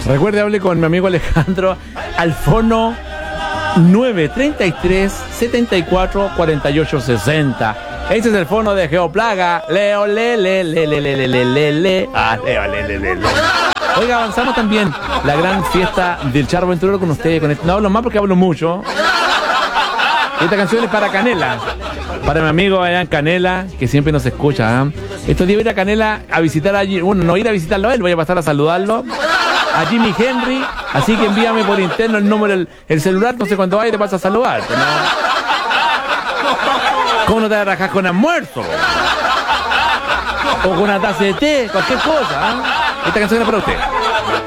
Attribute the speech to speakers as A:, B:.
A: Recuerde, hable con mi amigo Alejandro al fono 933 74 48 60. Ese es el fono de Geoplaga. Leo, le. Oiga, avanzamos también. La gran fiesta del Charro Aventurero con ustedes. No hablo más porque hablo mucho. Esta canción es para Canela. Para mi amigo allá en Canela, que siempre nos escucha. Estos días voy a ir a Canela a visitar allí. Bueno, no ir a visitarlo a él, voy a pasar a saludarlo. A Jimmy Henry. Así que envíame por interno el número, el celular. No sé cuándo vaya y te vas a saludar. ¿No? ¿Cómo no te vas a rajar con almuerzo? O con una taza de té, cualquier cosa. Esta canción es para usted.